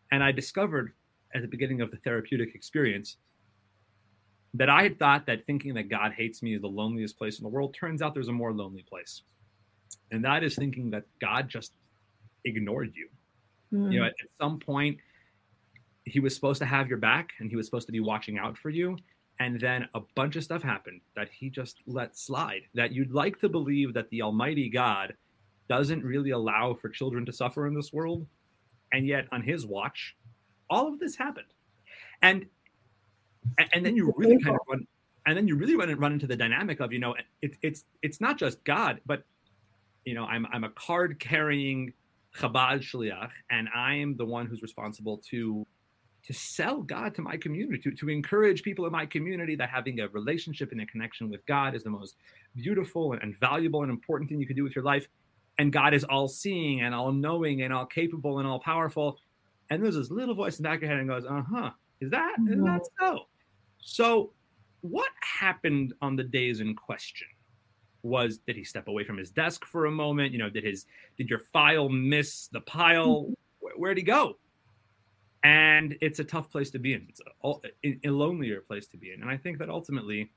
And I discovered at the beginning of the therapeutic experience that I had thought that thinking that God hates me is the loneliest place in the world. Turns out there's a more lonely place. And that is thinking that God just ignored you. You know, at some point, he was supposed to have your back and he was supposed to be watching out for you. And then a bunch of stuff happened that he just let slide. That you'd like to believe that the Almighty God doesn't really allow for children to suffer in this world. And yet on his watch, all of this happened. And then you really kind of run, and then you really run into the dynamic of, you know, it's not just God, but, you know, I'm a card carrying Chabad shliach, and I am the one who's responsible to sell God to my community, to encourage people in my community that having a relationship and a connection with God is the most beautiful and valuable and important thing you can do with your life. And God is all seeing and all knowing and all capable and all powerful. And there's this little voice in the back of your head and goes, is that so? So what happened on the days in question? Did he step away from his desk for a moment? You know, did your file miss the pile? Where'd he go? And it's a tough place to be in. It's a lonelier place to be in. And I think that ultimately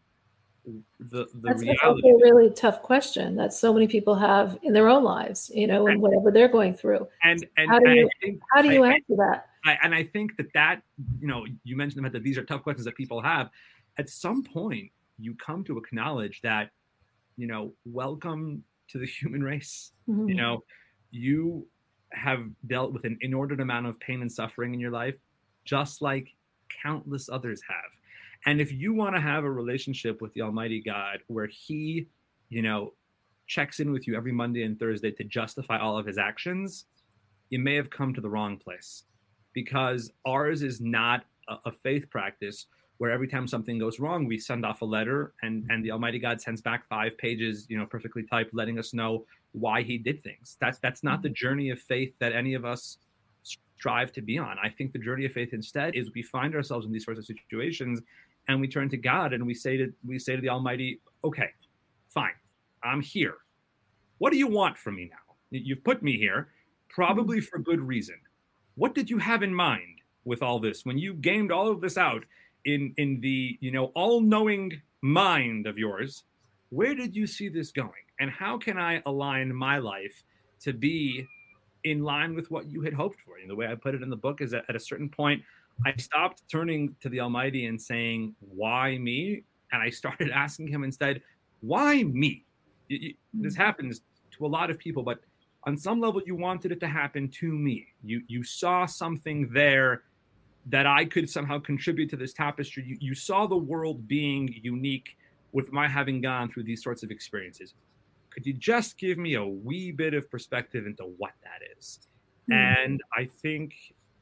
that's reality. a really tough question that so many people have in their own lives, you know, and whatever they're going through. And how do you answer that? And I think that, you know, you mentioned that these are tough questions that people have. At some point, you come to acknowledge that, you know, welcome to the human race. Mm-hmm. You know, you have dealt with an inordinate amount of pain and suffering in your life, just like countless others have. And if you want to have a relationship with the Almighty God where he, you know, checks in with you every Monday and Thursday to justify all of his actions, you may have come to the wrong place, because ours is not a faith practice where every time something goes wrong, we send off a letter and the Almighty God sends back 5 pages, you know, perfectly typed, letting us know why he did things. That's not the journey of faith that any of us strive to be on. I think the journey of faith instead is we find ourselves in these sorts of situations and we turn to God and we say to the Almighty, okay, fine, I'm here. What do you want from me now? You've put me here, probably for good reason. What did you have in mind with all this when you gamed all of this out in the, you know, all-knowing mind of yours? Where did you see this going? And how can I align my life to be in line with what you had hoped for? And the way I put it in the book is that at a certain point, I stopped turning to the Almighty and saying, why me? And I started asking him instead, why me? This happens to a lot of people, but on some level, you wanted it to happen to me. You saw something there that I could somehow contribute to this tapestry. You saw the world being unique with my having gone through these sorts of experiences. Could you just give me a wee bit of perspective into what that is? And I think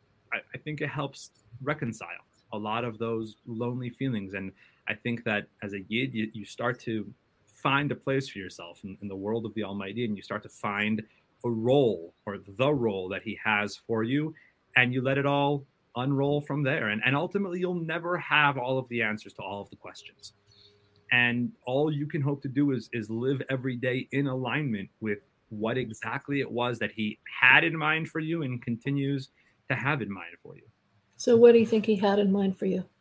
it helps reconcile a lot of those lonely feelings. And I think that as a Yid, you start to find a place for yourself in the world of the Almighty, and you start to find a role, or the role that he has for you, and you let it all unroll from there. And ultimately, you'll never have all of the answers to all of the questions. And all you can hope to do is live every day in alignment with what exactly it was that he had in mind for you and continues to have in mind for you. So what do you think he had in mind for you?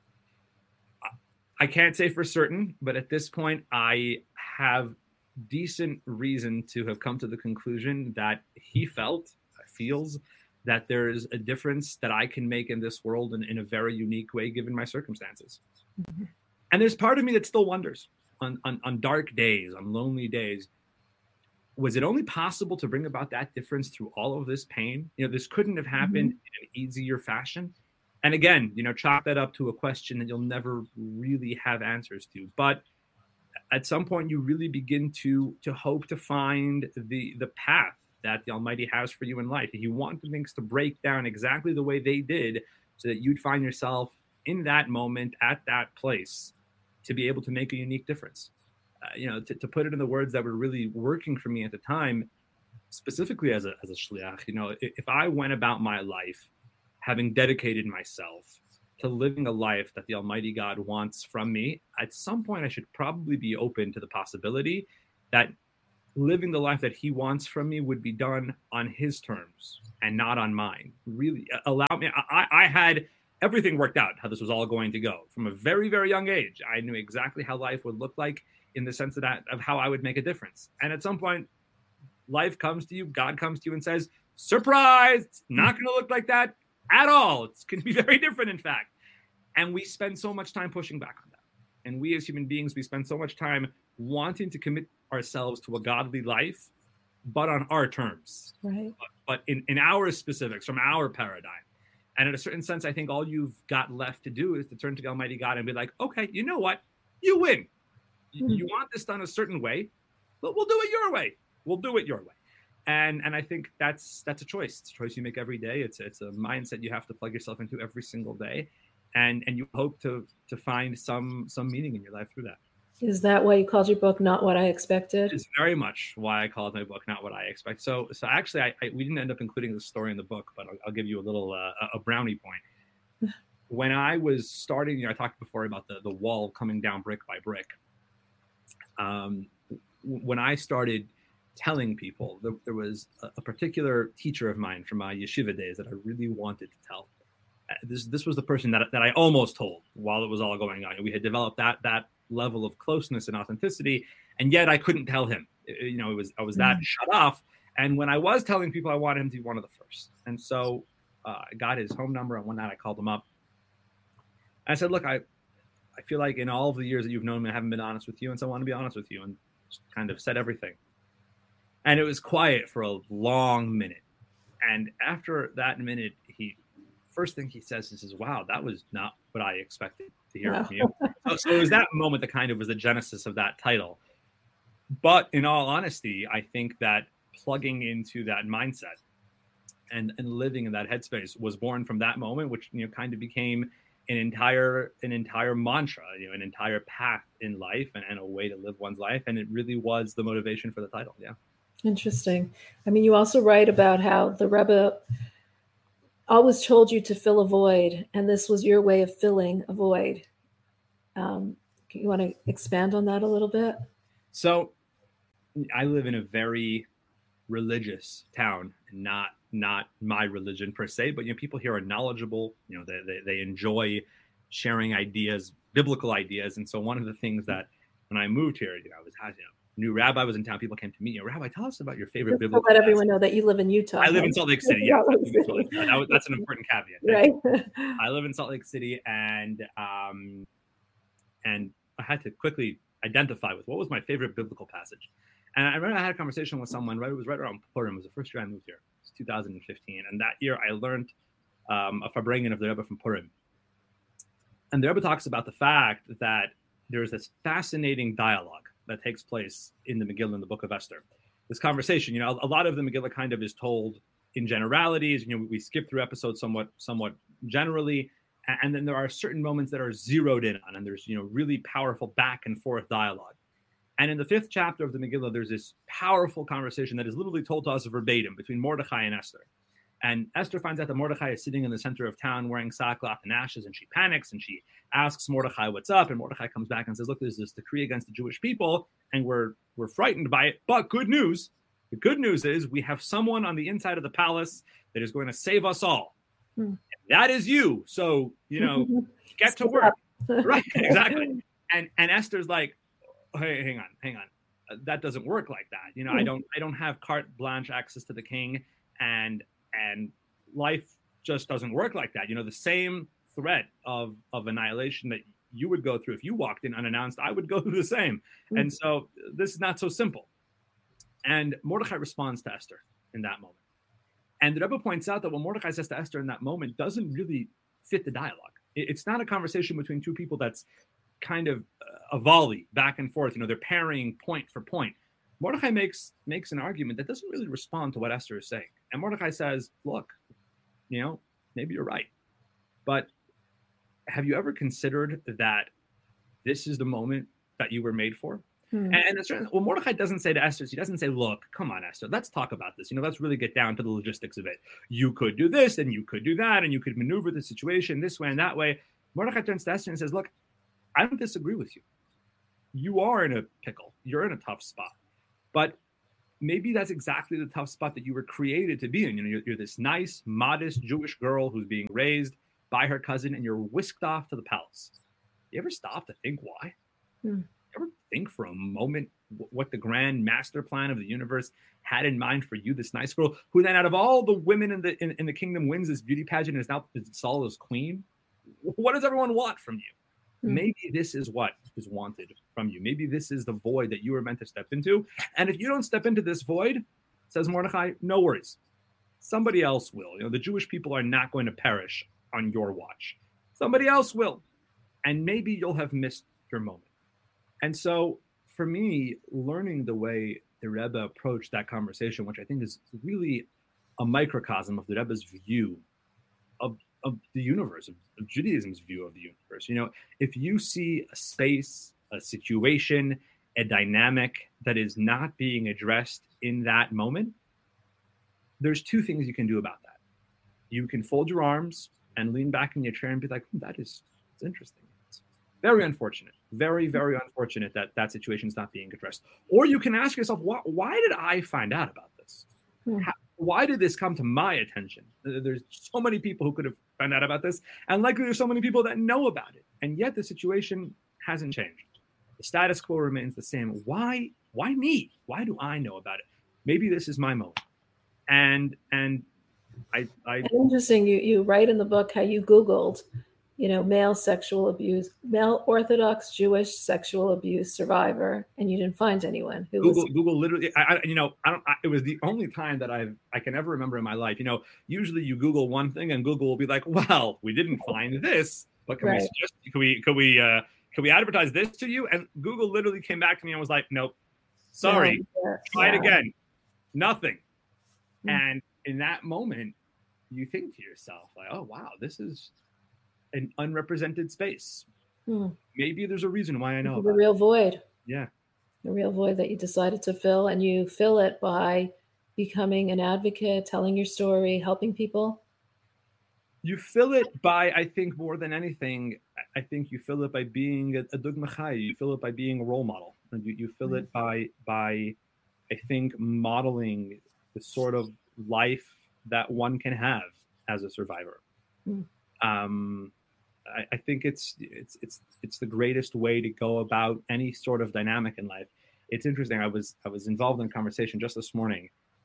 I can't say for certain, but at this point, I have decent reason to have come to the conclusion that he feels that there is a difference that I can make in this world in a very unique way, given my circumstances. Mm-hmm. And there's part of me that still wonders on dark days, on lonely days, was it only possible to bring about that difference through all of this pain? You know, this couldn't have happened in an easier fashion. And again, you know, chalk that up to a question that you'll never really have answers to. But at some point, you really begin to hope to find the path that the Almighty has for you in life. You want things to break down exactly the way they did, so that you'd find yourself in that moment at that place to be able to make a unique difference. You know, to put it in the words that were really working for me at the time, specifically as a shliach, you know, if I went about my life having dedicated myself to living a life that the Almighty God wants from me, at some point I should probably be open to the possibility that living the life that he wants from me would be done on his terms and not on mine. Really allow me. I had everything worked out, how this was all going to go. From a very, very young age, I knew exactly how life would look like in the sense of how I would make a difference. And at some point, life comes to you, God comes to you and says, surprise, it's not going to look like that at all. It's going to be very different, in fact. And we spend so much time pushing back on that. And we as human beings, we spend so much time wanting to commit ourselves to a godly life, but on our terms, right? But in our specifics, from our paradigm. And in a certain sense, I think all you've got left to do is to turn to the Almighty God and be like, okay, you know what? You win. You want this done a certain way, but we'll do it your way. We'll do it your way. And I think that's a choice. It's a choice you make every day. It's a mindset you have to plug yourself into every single day. And you hope to find some meaning in your life through that. Is that why you called your book Not What I Expected? It's very much why I called my book Not What I Expect. So actually, we didn't end up including the story in the book, but I'll give you a little a brownie point. When I was starting, I talked before about the wall coming down brick by brick. When I started telling people, there was a particular teacher of mine from my yeshiva days that I really wanted to tell. This was the person that I almost told while it was all going on. We had developed that level of closeness and authenticity, and yet I couldn't tell him. I was that shut off. And when I was telling people, I wanted him to be one of the first. And so I got his home number, and one night I called him up. I said, look, I feel like in all of the years that you've known me, I haven't been honest with you, and so I want to be honest with you, and just kind of said everything. And it was quiet for a long minute. And after that minute, first thing he says is, wow, that was not what I expected to hear from you. So it was that moment that kind of was the genesis of that title. But in all honesty, I think that plugging into that mindset and living in that headspace was born from that moment, which kind of became an entire mantra, an entire path in life and a way to live one's life. And it really was the motivation for the title. Yeah. Interesting. I mean, you also write about how the Rebbe always told you to fill a void, and this was your way of filling a void. You want to expand on that a little bit? So I live in a very religious town, not my religion per se, but people here are knowledgeable. They enjoy sharing ideas, biblical ideas. And so one of the things that when I moved here, I was new rabbi was in town. People came to meet you. Rabbi, tell us about your favorite biblical. Let everyone know that you live in Utah. I live in Salt Lake City. Yeah, that's an important caveat. Right. I live in Salt Lake City, and I had to quickly identify with what was my favorite biblical passage. And I remember I had a conversation with someone. It was right around Purim. It was the first year I moved here. It was 2015, and that year I learned a Farbrengen of the Rebbe from Purim. And the Rebbe talks about the fact that there's this fascinating dialogue that takes place in the Megillah, in the book of Esther. This conversation, a lot of the Megillah kind of is told in generalities. We skip through episodes somewhat generally, and then there are certain moments that are zeroed in on, and there's really powerful back and forth dialogue. And in the 5th chapter of the Megillah, there's this powerful conversation that is literally told to us verbatim between Mordechai and Esther. And Esther finds out that Mordechai is sitting in the center of town wearing sackcloth and ashes, and she panics and she asks Mordechai what's up. And Mordechai comes back and says, look, there's this decree against the Jewish people, and we're frightened by it. But good news. The good news is we have someone on the inside of the palace that is going to save us all. And that is you. So, get to work. Right, exactly. And Esther's like, hey, hang on. That doesn't work like that. I don't have carte blanche access to the king, and life just doesn't work like that. The same threat of annihilation that you would go through if you walked in unannounced, I would go through the same. And so this is not so simple. And Mordechai responds to Esther in that moment. And the Rebbe points out that what Mordechai says to Esther in that moment doesn't really fit the dialogue. It's not a conversation between two people that's kind of a volley back and forth. They're parrying point for point. Mordechai makes an argument that doesn't really respond to what Esther is saying. And Mordechai says, look, maybe you're right. But have you ever considered that this is the moment that you were made for? And well, Mordechai doesn't say to Esther, he doesn't say, look, come on, Esther, let's talk about this. Let's really get down to the logistics of it. You could do this and you could do that, and you could maneuver the situation this way and that way. Mordechai turns to Esther and says, look, I don't disagree with you. You are in a pickle. You're in a tough spot. But maybe that's exactly the tough spot that you were created to be in. You're this nice, modest Jewish girl who's being raised by her cousin, and you're whisked off to the palace. You ever stop to think why? You ever think for a moment what the grand master plan of the universe had in mind for you, this nice girl, who then out of all the women in the kingdom wins this beauty pageant and is now installed as queen? What does everyone want from you? Maybe this is what is wanted from you. Maybe this is the void that you were meant to step into. And if you don't step into this void, says Mordechai, no worries. Somebody else will. The Jewish people are not going to perish on your watch. Somebody else will. And maybe you'll have missed your moment. And so for me, learning the way the Rebbe approached that conversation, which I think is really a microcosm of the Rebbe's view of the universe, of Judaism's view of the universe. If you see a space, a situation, a dynamic that is not being addressed in that moment, there's two things you can do about that. You can fold your arms and lean back in your chair and be like, it's interesting. It's very unfortunate, very, very unfortunate that situation is not being addressed. Or you can ask yourself, why did I find out about this? Why did this come to my attention? There's so many people who could have found out about this, and likely there's so many people that know about it, and yet the situation hasn't changed. The status quo remains the same. Why me? Why do I know about it? Maybe this is my moment. And I interesting. You write in the book how you Googled, male sexual abuse, male Orthodox Jewish sexual abuse survivor, and you didn't find anyone who Google literally. It was the only time that I can ever remember in my life. Usually you Google one thing and Google will be like, well, we didn't find this, but can we suggest? Can we advertise this to you? And Google literally came back to me and was like, nope, sorry, try it again, nothing. And in that moment, you think to yourself, like, oh wow, this is an unrepresented space. Maybe there's a reason why I know about the real void. Yeah. The real void that you decided to fill, and you fill it by becoming an advocate, telling your story, helping people. You fill it by, I think more than anything, I think you fill it by being a dugma chai. You fill it by being a role model. And you fill it by, I think, modeling the sort of life that one can have as a survivor. I think it's the greatest way to go about any sort of dynamic in life. It's interesting. I was involved in a conversation just this morning.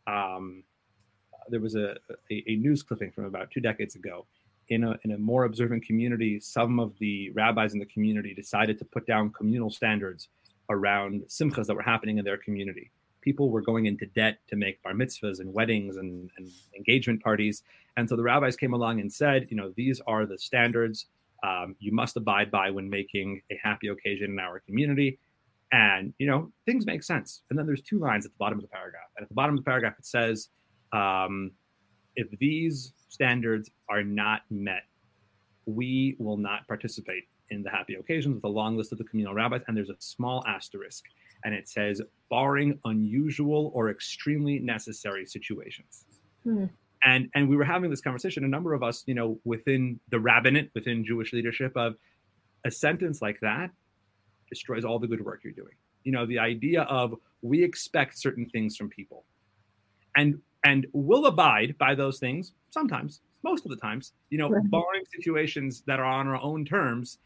There was a news clipping from about 2 decades ago. In a more observant community, some of the rabbis in the community decided to put down communal standards around simchas that were happening in their community. People were going into debt to make bar mitzvahs and weddings and engagement parties. And so the rabbis came along and said, these are the standards you must abide by when making a happy occasion in our community. And, things make sense. And then there's 2 lines at the bottom of the paragraph. And at the bottom of the paragraph, it says, if these standards are not met, we will not participate in the happy occasions, with a long list of the communal rabbis. And there's a small asterisk. And it says, barring unusual or extremely necessary situations. And we were having this conversation, a number of us, within the rabbinate, within Jewish leadership, of a sentence like that destroys all the good work you're doing. The idea of we expect certain things from people. And we'll abide by those things sometimes, most of the times, barring situations that are on our own terms.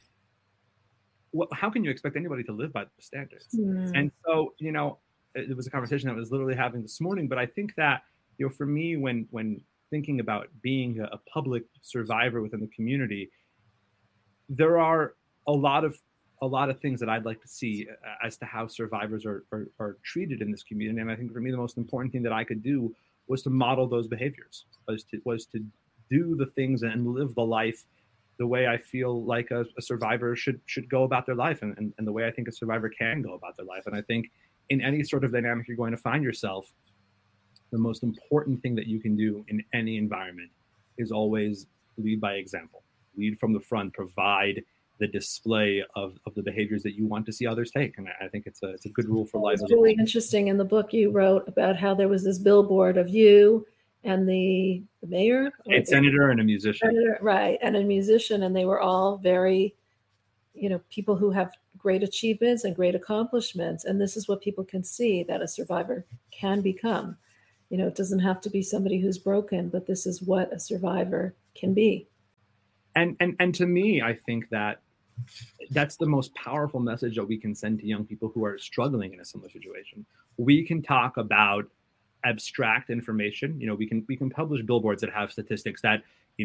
How can you expect anybody to live by those standards? And so, it was a conversation that I was literally having this morning. But I think that, for me, when thinking about being a public survivor within the community, there are a lot of things that I'd like to see as to how survivors are treated in this community. And I think for me, the most important thing that I could do was to model those behaviors, was to do the things and live the life the way I feel like a survivor should go about their life, and the way I think a survivor can go about their life. And I think in any sort of dynamic you're going to find yourself, the most important thing that you can do in any environment is always lead by example, lead from the front, provide the display of the behaviors that you want to see others take. And I think it's a good rule for life. It's really interesting. In the book you wrote about how there was this billboard of you and the mayor, a senator and a musician, and a musician, and they were all very, people who have great achievements and great accomplishments. And this is what people can see that a survivor can become. It doesn't have to be somebody who's broken, but this is what a survivor can be. And to me, I think that that's the most powerful message that we can send to young people who are struggling in a similar situation. We can talk about abstract information. We can publish billboards that have statistics that,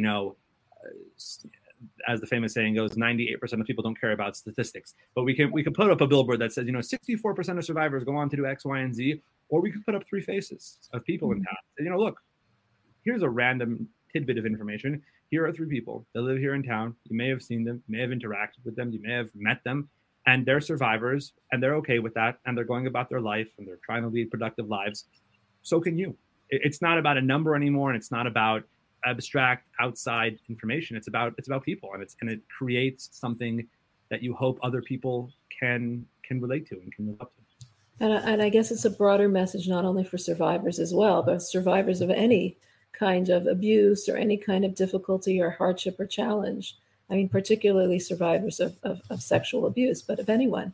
as the famous saying goes, 98% of people don't care about statistics. But we can put up a billboard that says, 64% of survivors go on to do X, Y, and Z. Or we could put up 3 faces of people in town. Look, here's a random tidbit of information. Here are 3 people that live here in town. You may have seen them, you may have interacted with them, you may have met them, and they're survivors, and they're okay with that, and they're going about their life, and they're trying to lead productive lives. So can you. It's not about a number anymore, and it's not about abstract outside information. It's about people, and it creates something that you hope other people can relate to and can live up to. And I guess it's a broader message, not only for survivors as well, but survivors of any kind of abuse or any kind of difficulty or hardship or challenge. I mean, particularly survivors of sexual abuse, but of anyone,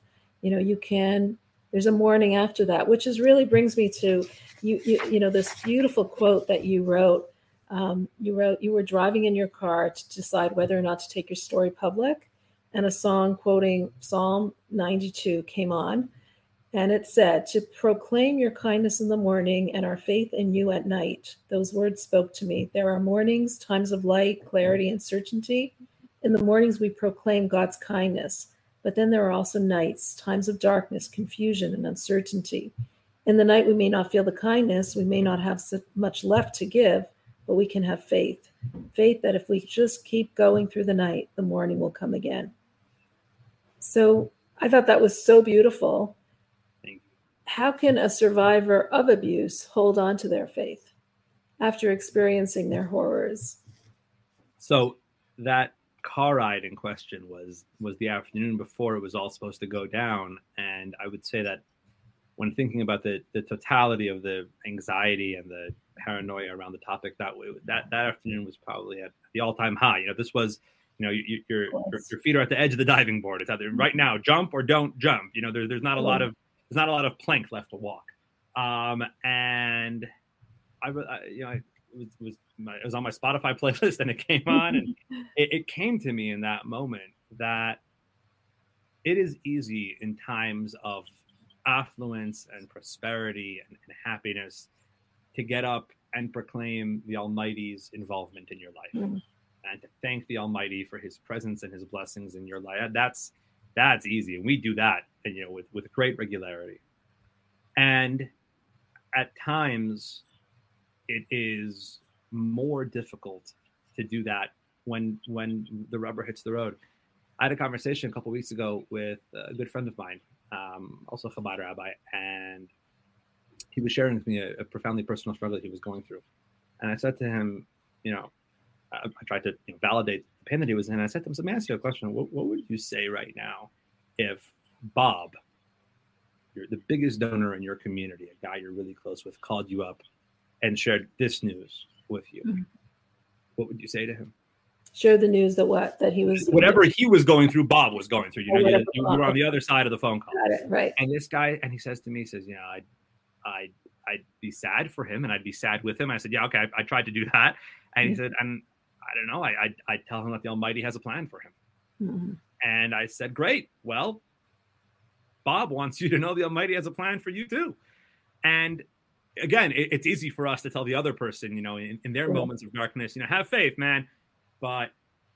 there's a morning after that, which really brings me to this beautiful quote that you wrote. You were driving in your car to decide whether or not to take your story public, and a song quoting Psalm 92 came on. And it said, "To proclaim your kindness in the morning and our faith in you at night." Those words spoke to me. There are mornings, times of light, clarity, and certainty. In the mornings, we proclaim God's kindness. But then there are also nights, times of darkness, confusion, and uncertainty. In the night, we may not feel the kindness. We may not have so much left to give, but we can have faith. Faith that if we just keep going through the night, the morning will come again. So I thought that was so beautiful. How can a survivor of abuse hold on to their faith after experiencing their horrors? So that car ride in question was the afternoon before it was all supposed to go down. And I would say that when thinking about the totality of the anxiety and the paranoia around the topic, that afternoon was probably at the all-time high. This was, your feet are at the edge of the diving board. It's either right now, jump or don't jump. There's not a lot of plank left to walk. And it was on my Spotify playlist, and it came on, and it came to me in that moment that it is easy in times of affluence and prosperity and happiness to get up and proclaim the Almighty's involvement in your life and to thank the Almighty for his presence and his blessings in your life. That's easy. And we do that, with great regularity. And at times it is more difficult to do that when the rubber hits the road. I had a conversation a couple of weeks ago with a good friend of mine, also a Chabad rabbi, and he was sharing with me a profoundly personal struggle that he was going through. And I said to him, I tried to validate the pain that he was in. And I said to him, so let me ask you a question. What would you say right now if Bob, you're the biggest donor in your community, a guy you're really close with, called you up and shared this news with you? Mm-hmm. What would you say to him? Share the news that he was... Whatever he was going through, Bob was going through. You were on the other side of the phone call. Got it, right. And this guy, and he says to me, I'd be sad for him, and I'd be sad with him. I said, yeah, okay, I tried to do that. And he said, and I don't know, I'd tell him that the Almighty has a plan for him. Mm-hmm. And I said, great. Well, Bob wants you to know the Almighty has a plan for you too. And again, it's easy for us to tell the other person, in their moments of darkness, have faith, man. But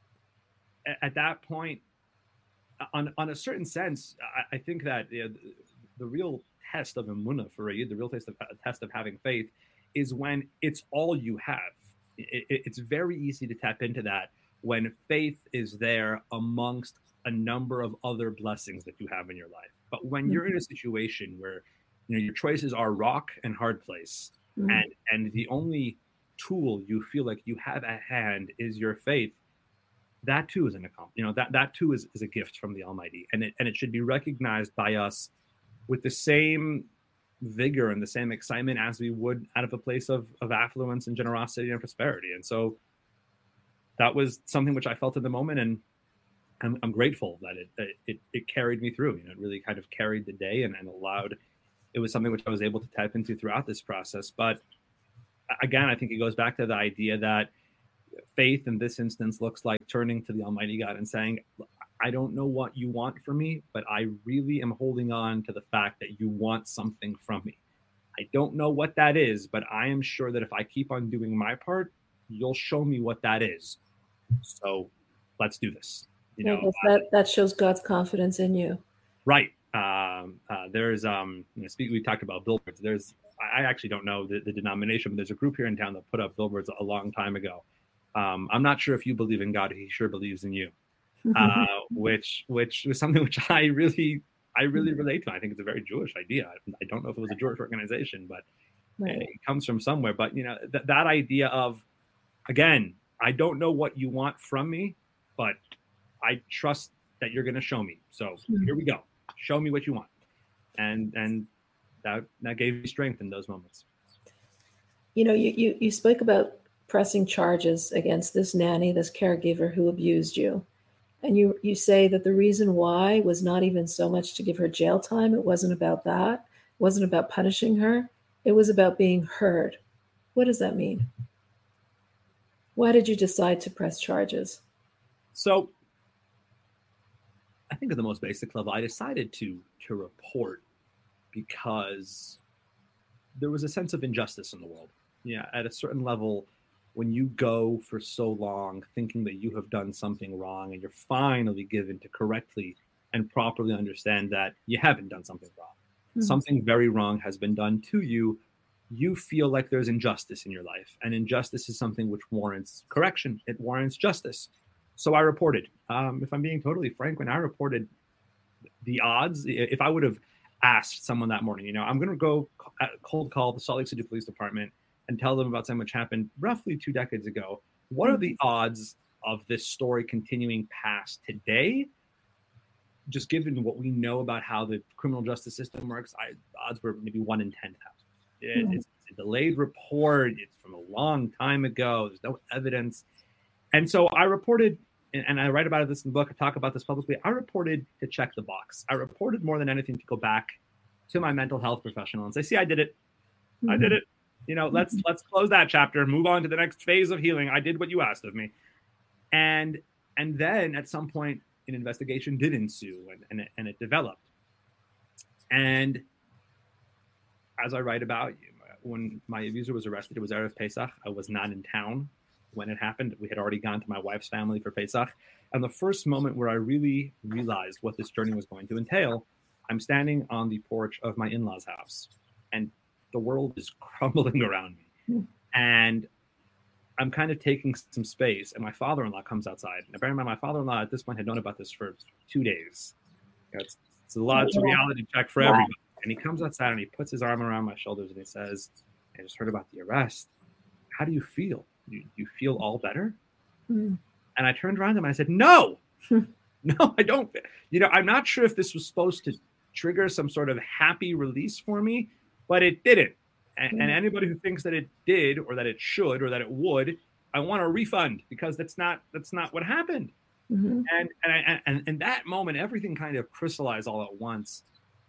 at that point, on a certain sense, I think that the real test of emunah for Reid, the real test of having faith, is when it's all you have. It's very easy to tap into that when faith is there amongst a number of other blessings that you have in your life. But when you're in a situation where your choices are rock and hard place, and the only tool you feel like you have at hand is your faith, that too is an accomplishment. That too is a gift from the Almighty, and it should be recognized by us with the same vigor and the same excitement as we would out of a place of affluence and generosity and prosperity. And so that was something which I felt in the moment. And I'm grateful that it carried me through. It really kind of carried the day and allowed. It was something which I was able to tap into throughout this process. But again, I think it goes back to the idea that faith in this instance looks like turning to the Almighty God and saying, I don't know what you want from me, but I really am holding on to the fact that you want something from me. I don't know what that is, but I am sure that if I keep on doing my part, you'll show me what that is. So let's do this. That shows God's confidence in you. Right. There's we talked about billboards. I actually don't know the denomination, but there's a group here in town that put up billboards a long time ago. I'm not sure if you believe in God, he sure believes in you. Which was something which I really relate to. I think it's a very Jewish idea. I don't know if it was a Jewish organization, but it comes from somewhere. But that idea of, again, I don't know what you want from me, but I trust that you're going to show me. So here we go. Show me what you want, and that gave me strength in those moments. You spoke about pressing charges against this nanny, this caregiver who abused you. And you say that the reason why was not even so much to give her jail time. It wasn't about that. It wasn't about punishing her. It was about being heard. What does that mean? Why did you decide to press charges? So I think at the most basic level, I decided to report because there was a sense of injustice in the world. Yeah, at a certain level, when you go for so long thinking that you have done something wrong and you're finally given to correctly and properly understand that you haven't done something wrong, something very wrong has been done to you, you feel like there's injustice in your life. And injustice is something which warrants correction. It warrants justice. So I reported. If I'm being totally frank, when I reported, the odds, if I would have asked someone that morning, I'm going to go cold call the Salt Lake City Police Department and tell them about something which happened roughly 2 decades ago. What are the odds of this story continuing past today? Just given what we know about how the criminal justice system works, odds were maybe 1 in 10,000. It's a delayed report. It's from a long time ago. There's no evidence. And so I reported, and I write about this in the book, I talk about this publicly. I reported to check the box. I reported more than anything to go back to my mental health professional and say, see, I did it. I did it. Let's close that chapter and move on to the next phase of healing. I did what you asked of me. And then at some point, an investigation did ensue and it developed. And as I write about, when my abuser was arrested, it was Erev Pesach. I was not in town when it happened. We had already gone to my wife's family for Pesach. And the first moment where I really realized what this journey was going to entail, I'm standing on the porch of my in-laws' house. And the world is crumbling around me. And I'm kind of taking some space, and my father-in-law comes outside. And bear in mind, my father-in-law at this point had known about this for 2 days. It's a lot. It's a reality check for everybody. And he comes outside and he puts his arm around my shoulders and he says, I just heard about the arrest. How do you feel? You feel all better? And I turned around to him and I said, no, I don't. I'm not sure if this was supposed to trigger some sort of happy release for me, but it didn't. And anybody who thinks that it did or that it should or that it would, I want a refund because that's not what happened. And in that moment, everything kind of crystallized all at once.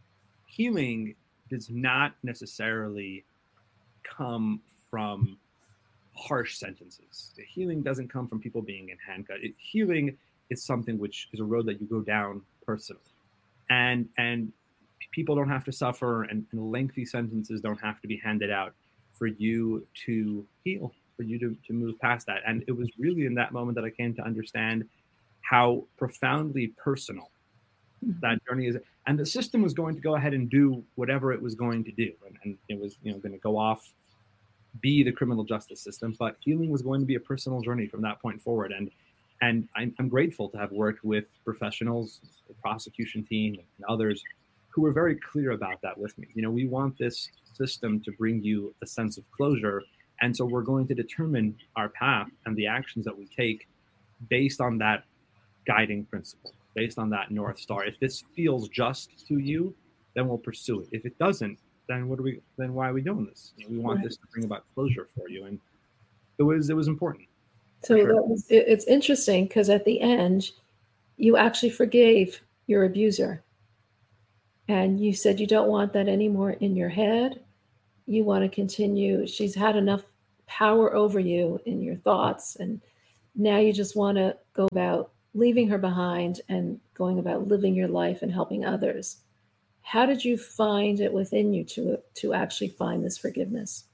Healing does not necessarily come from harsh sentences. The healing doesn't come from people being in handcuffs. Healing is something which is a road that you go down personally. And people don't have to suffer, and lengthy sentences don't have to be handed out for you to heal, for you to move past that. And it was really in that moment that I came to understand how profoundly personal that journey is. And the system was going to go ahead and do whatever it was going to do. And it was going to go off, be the criminal justice system. But healing was going to be a personal journey from that point forward. And I'm grateful to have worked with professionals, the prosecution team, and others who were very clear about that with me. We want this system to bring you a sense of closure. And so we're going to determine our path and the actions that we take based on that guiding principle, based on that North Star. If this feels just to you, then we'll pursue it. If it doesn't, then why are we doing this? We want this to bring about closure for you. And it was important. So it's interesting because at the end, you actually forgave your abuser. And you said you don't want that anymore in your head. You want to continue. She's had enough power over you in your thoughts. And now you just want to go about leaving her behind and going about living your life and helping others. How did you find it within you to actually find this forgiveness?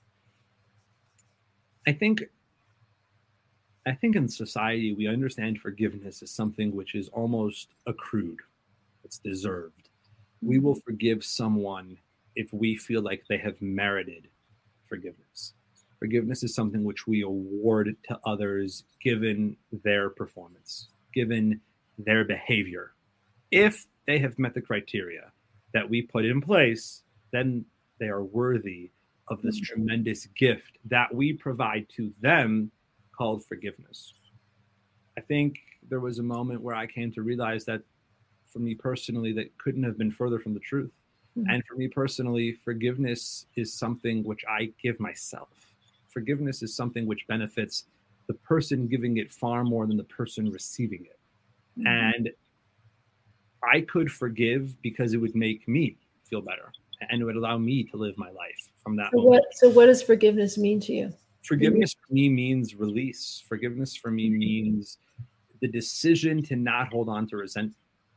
I think in society we understand forgiveness as something which is almost accrued. It's deserved. We will forgive someone if we feel like they have merited forgiveness. Forgiveness is something which we award to others given their performance, given their behavior. If they have met the criteria that we put in place, then they are worthy of this tremendous gift that we provide to them called forgiveness. I think there was a moment where I came to realize that for me personally, that couldn't have been further from the truth. And for me personally, forgiveness is something which I give myself. Forgiveness is something which benefits the person giving it far more than the person receiving it. And I could forgive because it would make me feel better and it would allow me to live my life from that moment. So what does forgiveness mean to you? Forgiveness for me means release. Forgiveness for me means the decision to not hold on to resentment.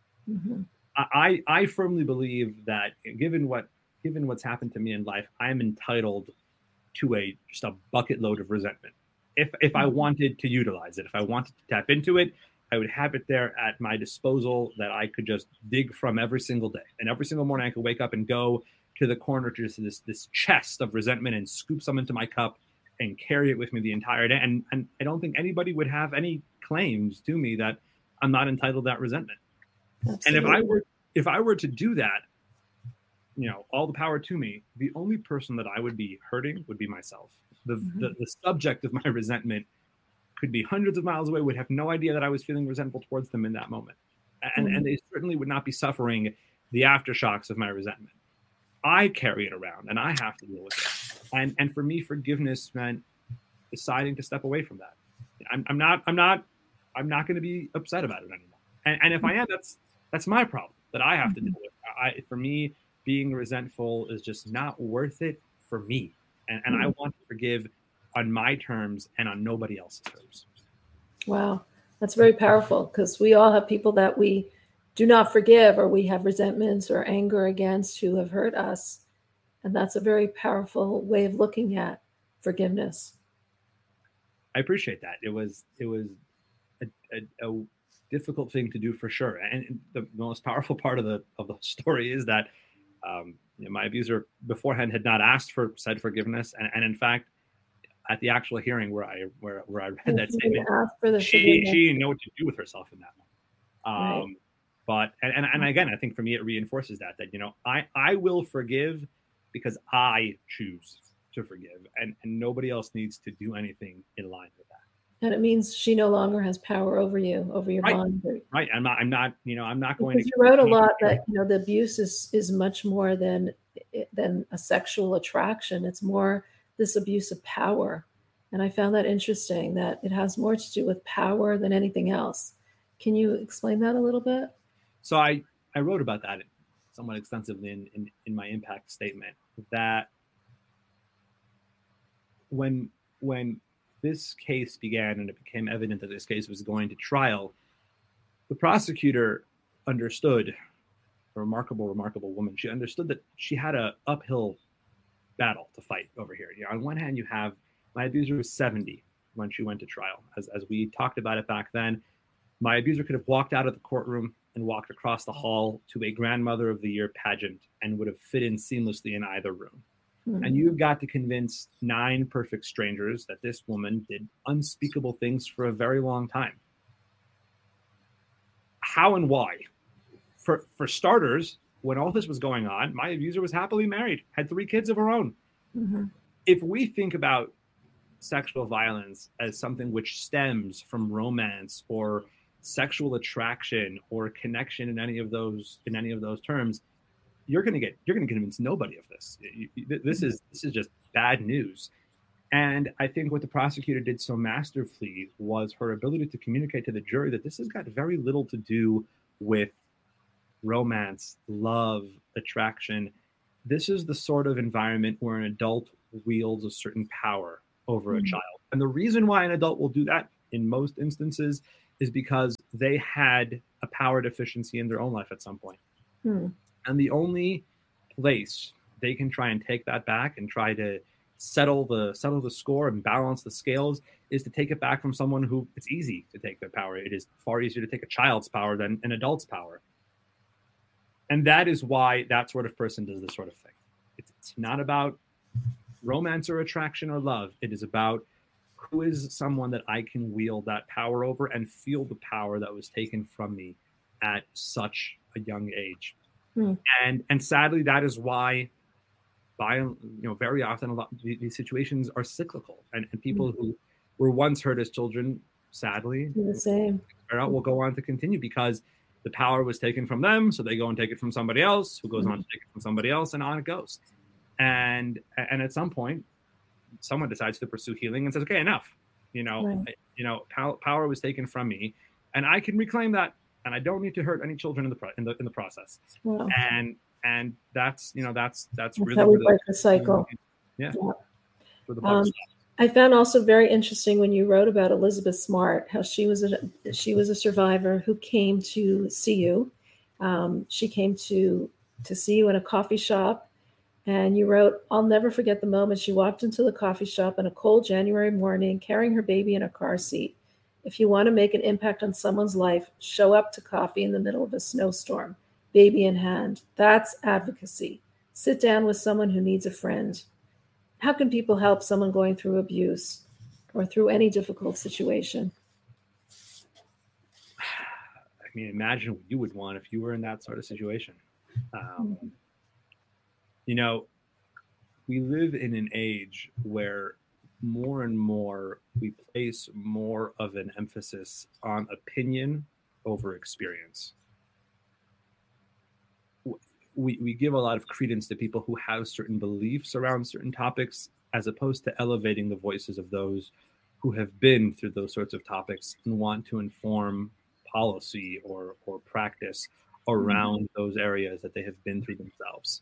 I firmly believe that given what's happened to me in life, I'm entitled to just a bucket load of resentment. If I wanted to utilize it, if I wanted to tap into it, I would have it there at my disposal that I could just dig from every single day. And every single morning I could wake up and go to the corner to just this chest of resentment and scoop some into my cup and carry it with me the entire day. And I don't think anybody would have any claims to me that I'm not entitled to that resentment. Absolutely. And if I were to do that, all the power to me, the only person that I would be hurting would be myself. The subject of my resentment could be hundreds of miles away, would have no idea that I was feeling resentful towards them in that moment. And they certainly would not be suffering the aftershocks of my resentment. I carry it around and I have to deal with it. And for me, forgiveness meant deciding to step away from that. I'm not going to be upset about it anymore. And if I am, that's my problem that I have to deal with. For me, being resentful is just not worth it for me. And I want to forgive on my terms and on nobody else's terms. Wow. That's very powerful because we all have people that we do not forgive or we have resentments or anger against who have hurt us. And that's a very powerful way of looking at forgiveness. I appreciate that. It was a difficult thing to do for sure. And the most powerful part of the story is that my abuser beforehand had not asked for said forgiveness. And in fact, at the actual hearing where I read that statement, she didn't know what to do with herself in that moment. Right. But again, I think for me, it reinforces that I will forgive because I choose to forgive, and nobody else needs to do anything in line with that. And it means she no longer has power over you, over your bond. Right. I'm not going because to. You wrote a lot that the abuse is much more than a sexual attraction. It's more this abuse of power, and I found that interesting. That it has more to do with power than anything else. Can you explain that a little bit? So I wrote about that somewhat extensively in my impact statement. That when this case began and it became evident that this case was going to trial, the prosecutor understood, a remarkable woman. She understood that she had an uphill battle to fight over here. On one hand, you have my abuser was 70 when she went to trial. As we talked about it back then, my abuser could have walked out of the courtroom and walked across the hall to a Grandmother of the Year pageant and would have fit in seamlessly in either room. And you've got to convince 9 perfect strangers that this woman did unspeakable things for a very long time. How and why? For starters, when all this was going on, my abuser was happily married, had 3 kids of her own. If we think about sexual violence as something which stems from romance or sexual attraction or connection in any of those terms, you're going to convince nobody of this. This is just bad news. And I think what the prosecutor did so masterfully was her ability to communicate to the jury that this has got very little to do with romance, love, attraction. This is the sort of environment where an adult wields a certain power over a child. And the reason why an adult will do that in most instances is because they had a power deficiency in their own life at some point. And the only place they can try and take that back and try to settle the score and balance the scales is to take it back from someone who it's easy to take their power. It is far easier to take a child's power than an adult's power. And that is why that sort of person does this sort of thing. It's not about romance or attraction or love. It is about who is someone that I can wield that power over and feel the power that was taken from me at such a young age. And sadly, that is why very often a lot these situations are cyclical, and people who were once hurt as children, sadly, the same, will go on to continue because the power was taken from them, so they go and take it from somebody else, who goes on to take it from somebody else, and on it goes. And at some point, someone decides to pursue healing and says, "Okay, enough. Power was taken from me, and I can reclaim that, and I don't need to hurt any children in the process." Wow. And that's really how we break the cycle. Yeah. I found also very interesting when you wrote about Elizabeth Smart, how she was a survivor who came to see you. She came to see you in a coffee shop, and you wrote, "I'll never forget the moment she walked into the coffee shop on a cold January morning, carrying her baby in a car seat. If you want to make an impact on someone's life, show up to coffee in the middle of a snowstorm, baby in hand. That's advocacy. Sit down with someone who needs a friend." How can people help someone going through abuse or through any difficult situation? I mean, imagine what you would want if you were in that sort of situation. We live in an age where more and more we place more of an emphasis on opinion over experience. We give a lot of credence to people who have certain beliefs around certain topics, as opposed to elevating the voices of those who have been through those sorts of topics and want to inform policy or practice around those areas that they have been through themselves.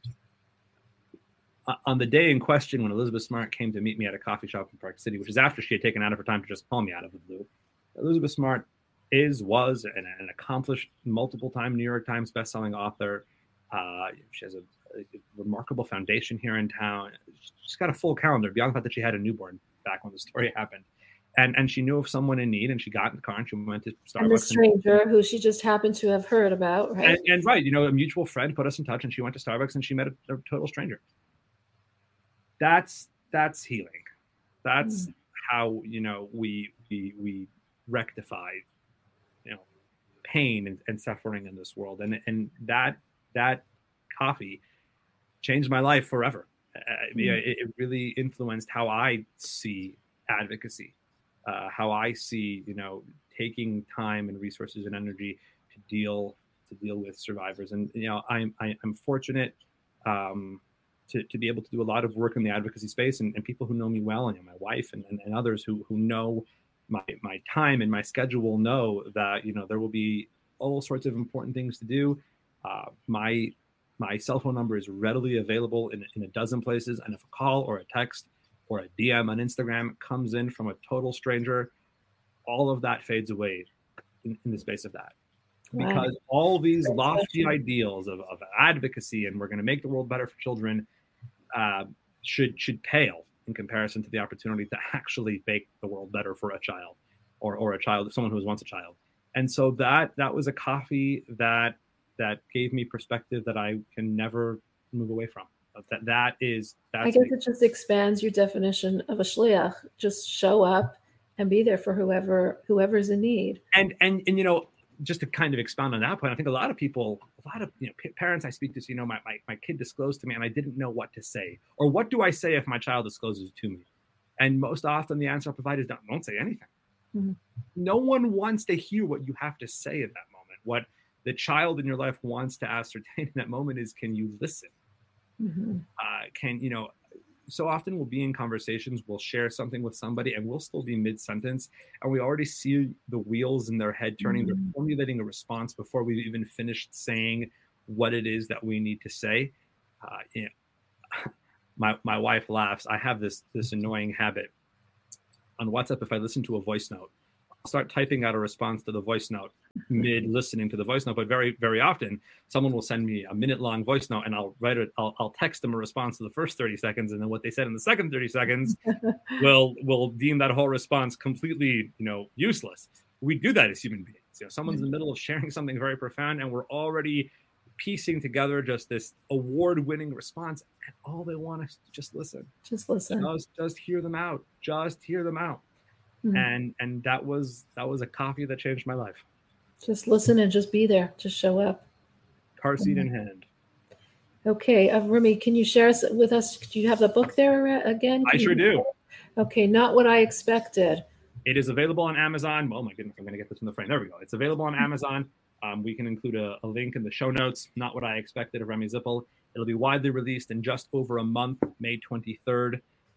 On the day in question, when Elizabeth Smart came to meet me at a coffee shop in Park City, which is after she had taken out of her time to just call me out of the blue, Elizabeth Smart was an accomplished multiple-time New York Times bestselling author. She has a remarkable foundation here in town. She's got a full calendar beyond the fact that she had a newborn back when the story happened. And she knew of someone in need, and she got in the car and she went to Starbucks. And the stranger who she just happened to have heard about, right? And right, a mutual friend put us in touch, and she went to Starbucks and she met a total stranger. That's healing. That's how we rectify pain and suffering in this world. And that coffee changed my life forever. It really influenced how I see advocacy, how I see, taking time and resources and energy to deal with survivors. And, I'm fortunate to be able to do a lot of work in the advocacy space, and people who know me well, and my wife and others who know my time and my schedule know that, there will be all sorts of important things to do. My cell phone number is readily available in a dozen places. And if a call or a text or a DM on Instagram comes in from a total stranger, all of that fades away in the space of that. Wow. Because all these lofty ideals of advocacy and we're going to make the world better for children should pale in comparison to the opportunity to actually make the world better for a child or someone who was once a child. And so that was a coffee that gave me perspective that I can never move away from. I guess it just expands your definition of a shliach. Just show up and be there for whoever's in need. And just to kind of expound on that point, I think a lot of parents I speak to, my kid disclosed to me and I didn't know what to say, or what do I say if my child discloses to me? And most often the answer I provide is don't say anything. Mm-hmm. No one wants to hear what you have to say in that moment. What the child in your life wants to ascertain in that moment is, can you listen? Mm-hmm. so often we'll be in conversations, we'll share something with somebody, and we'll still be mid-sentence, and we already see the wheels in their head turning. They're formulating a response before we've even finished saying what it is that we need to say. My wife laughs. I have this annoying habit on WhatsApp. If I listen to a voice note, I'll start typing out a response to the voice note mid listening to the voice note. But very, very often, someone will send me a minute-long voice note, and I'll write it. I'll text them a response to the first 30 seconds, and then what they said in the second 30 seconds will deem that whole response completely, useless. We do that as human beings. Someone's in the middle of sharing something very profound, and we're already piecing together just this award-winning response, and all they want is to just listen. Just listen. Just hear them out. Just hear them out. And that was a coffee that changed my life. Just listen and just be there. Just show up. Car seat in hand. Okay, Remy, can you share with us? Do you have the book there again? I sure do. Okay, Not What I Expected. It is available on Amazon. Oh my goodness, I'm going to get this in the frame. There we go. It's available on Amazon. We can include a link in the show notes. Not What I Expected of Remy Zippel. It'll be widely released in just over a month, May 23rd.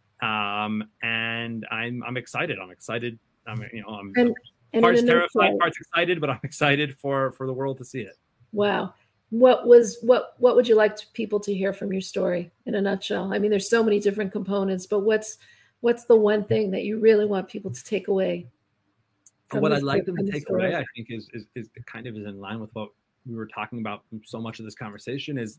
And I'm excited. I'm part's terrified, part's excited, but I'm excited for the world to see it. Wow. What would you like people to hear from your story in a nutshell? I mean, there's so many different components, but what's the one thing that you really want people to take away? What I'd like them to take away, I think, is kind of in line with what we were talking about so much of this conversation is,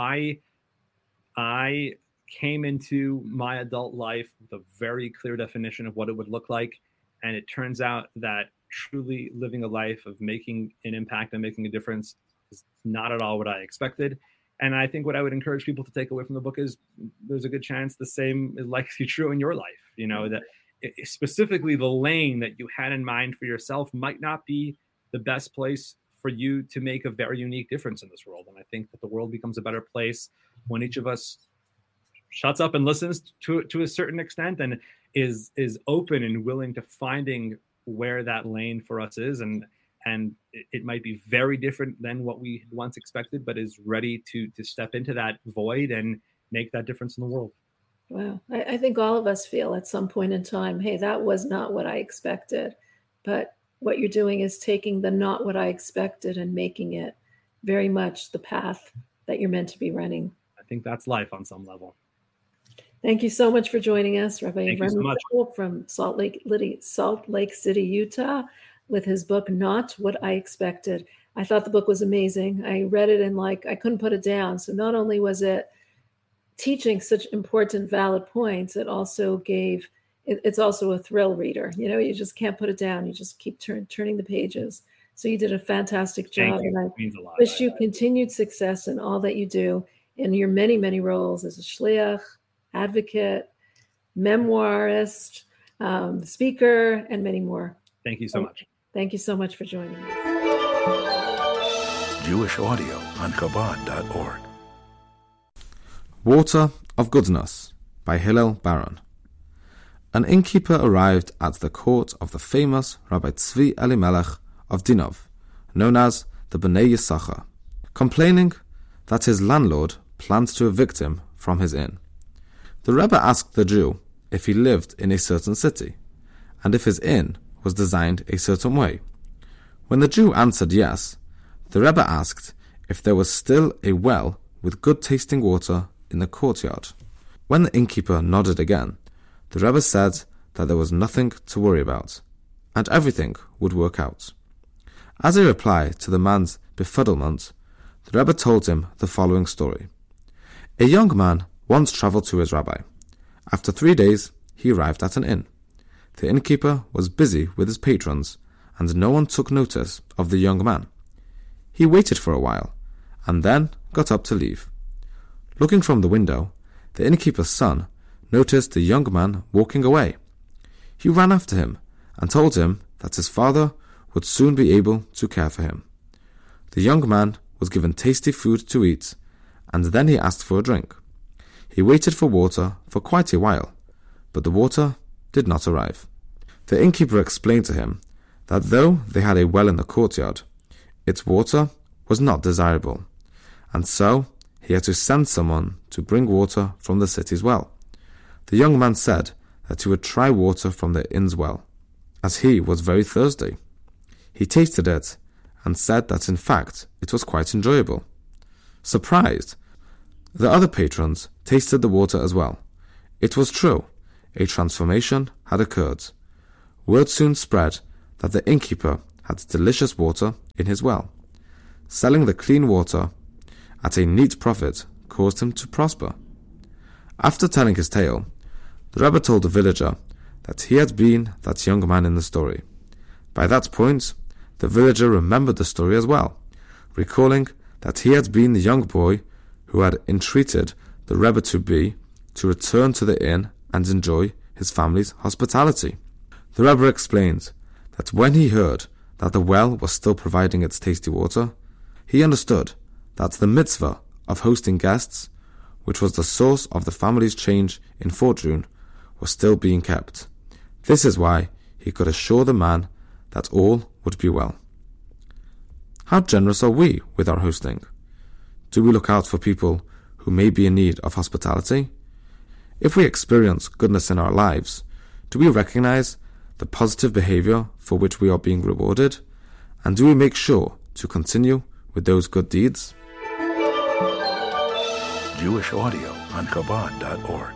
I came into my adult life with a very clear definition of what it would look like. And it turns out that truly living a life of making an impact and making a difference is not at all what I expected. And I think what I would encourage people to take away from the book is there's a good chance the same is likely true in your life. That specifically the lane that you had in mind for yourself might not be the best place for you to make a very unique difference in this world. And I think that the world becomes a better place when each of us shuts up and listens to a certain extent and is open and willing to finding where that lane for us is. And it might be very different than what we once expected, but is ready to step into that void and make that difference in the world. Wow. I think all of us feel at some point in time, hey, that was not what I expected. But what you're doing is taking the not what I expected and making it very much the path that you're meant to be running. I think that's life on some level. Thank you so much for joining us, Rabbi Remy Zippel from Salt Lake City, Utah, with his book, Not What I Expected. I thought the book was amazing. I read it and I couldn't put it down. So not only was it teaching such important, valid points, it also gave, it's also a thrill reader. You just can't put it down. You just keep turning the pages. So you did a fantastic job. Thank you. And it means a lot. Wish you continued success in all that you do in your many, many roles as a shliach, advocate, memoirist, speaker, and many more. Thank you so much. Thank you so much for joining us. Jewish audio on Chabad.org. Water of Goodness by Hillel Baron. An innkeeper arrived at the court of the famous Rabbi Tzvi Elimelech of Dinov, known as the Bnei Yisachar, complaining that his landlord planned to evict him from his inn. The Rebbe asked the Jew if he lived in a certain city, and if his inn was designed a certain way. When the Jew answered yes, the Rebbe asked if there was still a well with good tasting water in the courtyard. When the innkeeper nodded again, the Rebbe said that there was nothing to worry about, and everything would work out. As a reply to the man's befuddlement, the Rebbe told him the following story. A young man once travelled to his rabbi. After 3 days, he arrived at an inn. The innkeeper was busy with his patrons, and no one took notice of the young man. He waited for a while, and then got up to leave. Looking from the window, the innkeeper's son noticed the young man walking away. He ran after him and told him that his father would soon be able to care for him. The young man was given tasty food to eat, and then he asked for a drink. He waited for water for quite a while, but the water did not arrive. The innkeeper explained to him that though they had a well in the courtyard, its water was not desirable, and so he had to send someone to bring water from the city's well. the young man said that he would try water from the inn's well, as he was very thirsty. He tasted it and said that in fact it was quite enjoyable. Surprised, the other patrons tasted the water as well. It was true, a transformation had occurred. Word soon spread that the innkeeper had delicious water in his well. Selling the clean water at a neat profit caused him to prosper. After telling his tale, the Rebbe told the villager that he had been that young man in the story. By that point, the villager remembered the story as well, recalling that he had been the young boy who had entreated the Rebbe to return to the inn and enjoy his family's hospitality. The Rebbe explained that when he heard that the well was still providing its tasty water, he understood that the mitzvah of hosting guests, which was the source of the family's change in fortune, was still being kept. This is why he could assure the man that all would be well. How generous are we with our hosting? Do we look out for people who may be in need of hospitality? If we experience goodness in our lives, do we recognize the positive behavior for which we are being rewarded? And do we make sure to continue with those good deeds? Jewish audio on Chabad.org.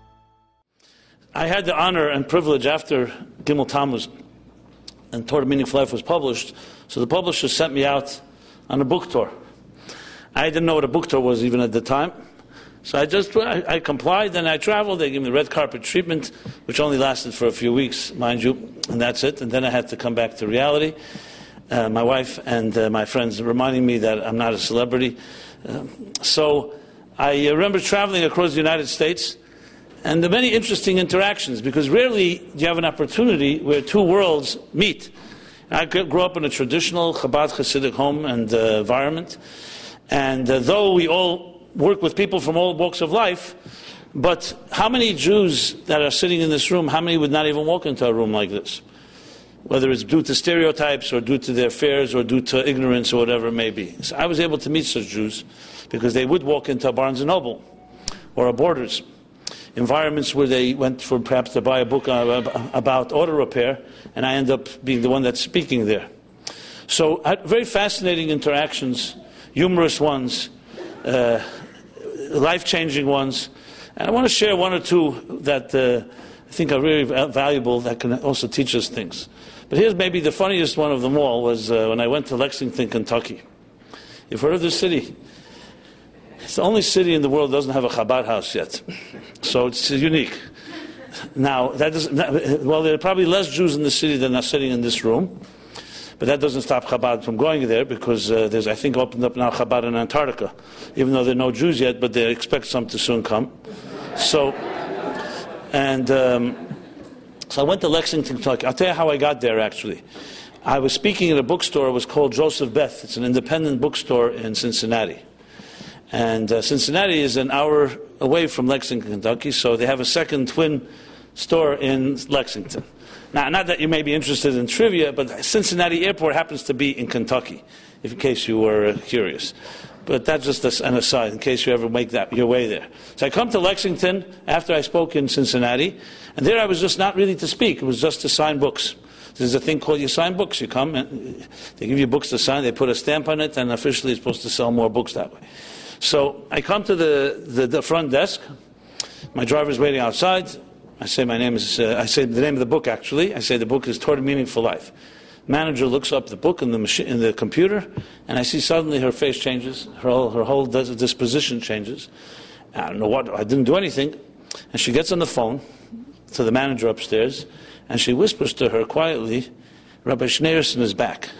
I had the honor and privilege after Gimel Tammuz and Torah Meaningful Life was published, so the publisher sent me out on a book tour. I didn't know what a book tour was even at the time. So I complied, and I traveled. They gave me the red carpet treatment, which only lasted for a few weeks, mind you, and that's it. And then I had to come back to reality. My wife and my friends reminding me that I'm not a celebrity. So I remember traveling across the United States, and the many interesting interactions, because rarely do you have an opportunity where two worlds meet. I grew up in a traditional Chabad Hasidic home and environment, and though we all work with people from all walks of life, but how many Jews that are sitting in this room, how many would not even walk into a room like this? Whether it's due to stereotypes or due to their fears or due to ignorance or whatever it may be. So I was able to meet such Jews because they would walk into a Barnes & Noble or a Borders, environments where they went for perhaps to buy a book about auto repair, and I end up being the one that's speaking there. So very fascinating interactions, humorous ones, life-changing ones. And I want to share one or two that I think are really valuable that can also teach us things. But here's maybe the funniest one of them all was when I went to Lexington, Kentucky. You've heard of this city? It's the only city in the world that doesn't have a Chabad house yet. So it's unique. Now, there are probably less Jews in the city than are sitting in this room. But that doesn't stop Chabad from going there, because there's, I think, opened up now Chabad in Antarctica, even though there are no Jews yet, but they expect some to soon come. So I went to Lexington, Kentucky. I'll tell you how I got there, actually. I was speaking at a bookstore. It was called Joseph Beth. It's an independent bookstore in Cincinnati. And Cincinnati is an hour away from Lexington, Kentucky, so they have a second twin store in Lexington. Now, not that you may be interested in trivia, but Cincinnati Airport happens to be in Kentucky, in case you were curious. But that's just an aside, in case you ever make that your way there. So I come to Lexington after I spoke in Cincinnati, and there I was just not really to speak. It was just to sign books. There's a thing called you sign books. You come, and they give you books to sign, they put a stamp on it, and officially it's supposed to sell more books that way. So I come to the front desk. My driver's waiting outside. I say my name is. I say the name of the book. Actually, I say the book is Torah Meaningful Life. Manager looks up the book in the computer, and I see suddenly her face changes. Her whole disposition changes. I don't know what. I didn't do anything, and she gets on the phone to the manager upstairs, and she whispers to her quietly, "Rabbi Schneerson is back."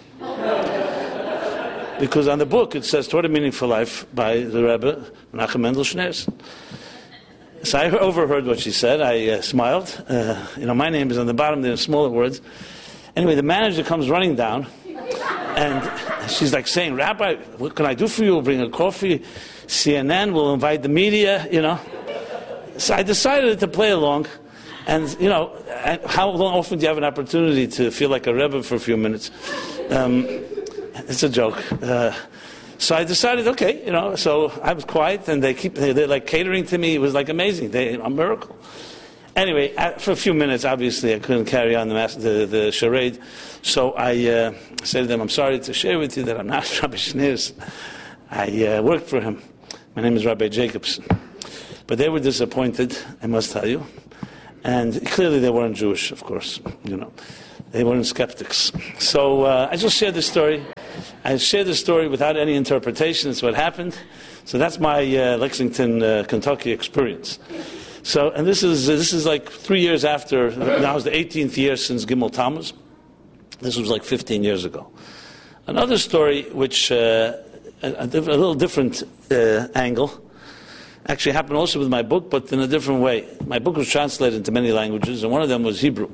Because on the book it says Torah Meaningful Life by the Rebbe Menachem Mendel Schneerson. So I overheard what she said. I smiled. My name is on the bottom there in smaller words. Anyway, the manager comes running down, and she's like saying, "Rabbi, what can I do for you? We'll bring a coffee. CNN will invite the media, So I decided to play along. And, how often do you have an opportunity to feel like a Rebbe for a few minutes? It's a joke. So I decided, okay, so I was quiet, and they're like catering to me. It was like amazing, a miracle. Anyway, for a few minutes, obviously, I couldn't carry on the charade. So I said to them, I'm sorry to share with you that I'm not Rabbi Schneers. I worked for him. My name is Rabbi Jacobson. But they were disappointed, I must tell you. And clearly they weren't Jewish, of course. They weren't skeptics. So I just shared the story. I shared the story without any interpretation. It's what happened. So that's my Lexington, Kentucky experience. So, and this is like 3 years after. Now is the 18th year since Gimel Tammuz. This was like 15 years ago. Another story, which a little different angle, actually happened also with my book, but in a different way. My book was translated into many languages, and one of them was Hebrew.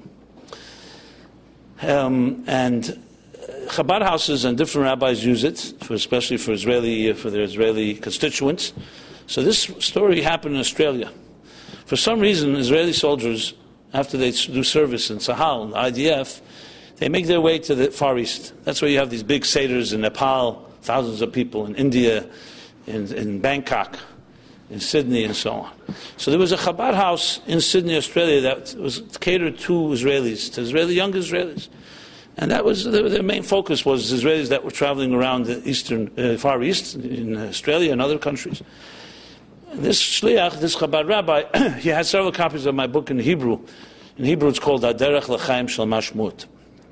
And Chabad houses and different rabbis use it, especially for their Israeli constituents. So this story happened in Australia. For some reason, Israeli soldiers, after they do service in Sahel, the IDF, they make their way to the Far East. That's where you have these big seders in Nepal, thousands of people in India, in Bangkok, in Sydney, and so on. So there was a Chabad house in Sydney, Australia, that was catered to Israelis, to young Israelis. And that was their main focus, was Israelis that were traveling around the Far East, in Australia and other countries. And this shliach, this Chabad rabbi, he had several copies of my book in Hebrew. In Hebrew it's called Haderech L'Chaim Shel Mashmut.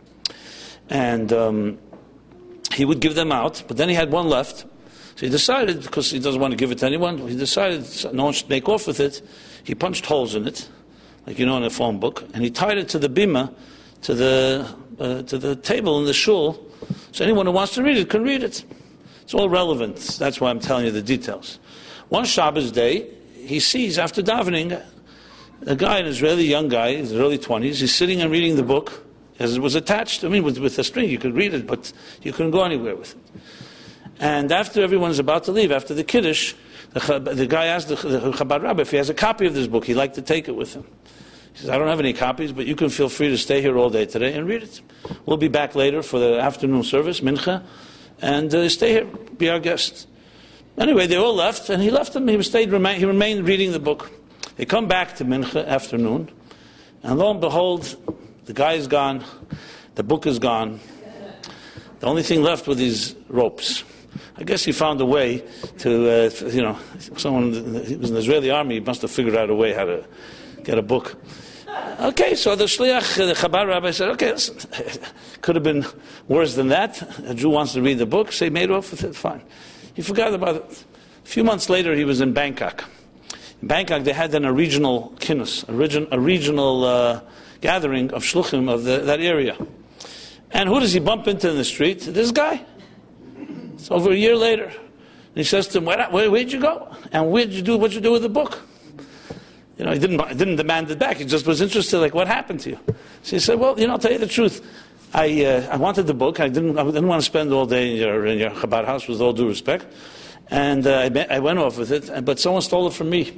And he would give them out, but then he had one left. So he decided, because he doesn't want to give it to anyone, he decided no one should make off with it. He punched holes in it, like in a phone book, and he tied it to the bima, to the table in the shul, so anyone who wants to read it can read it. It's all relevant. That's why I'm telling you the details. One Shabbos day, he sees, after davening, a guy, an Israeli young guy, in his early 20s, he's sitting and reading the book, as it was attached. with a string, you could read it, but you couldn't go anywhere with it. And after everyone's about to leave, after the Kiddush, the guy asked the Chabad rabbi if he has a copy of this book. He'd like to take it with him. He says, I don't have any copies, but you can feel free to stay here all day today and read it. We'll be back later for the afternoon service, Mincha, and stay here, be our guest. Anyway, they all left, and he left them. He remained reading the book. They come back to Mincha afternoon, and lo and behold, the guy is gone, the book is gone. The only thing left were these ropes. I guess he found a way to, someone who was in the Israeli army, he must have figured out a way how to get a book. Okay, so the shliach, the Chabad rabbi said, okay, could have been worse than that. A Jew wants to read the book, so he made off with it, fine. He forgot about it. A few months later, he was in Bangkok. In Bangkok, they had then a regional kinnus, a regional gathering of shluchim of that area. And who does he bump into in the street? This guy. It's over a year later. And he says to him, where'd you go? And what'd you do with the book? He didn't demand it back. He just was interested, like, what happened to you? So he said, well, I'll tell you the truth. I wanted the book. I didn't want to spend all day in your Chabad house, with all due respect. And I went off with it, but someone stole it from me.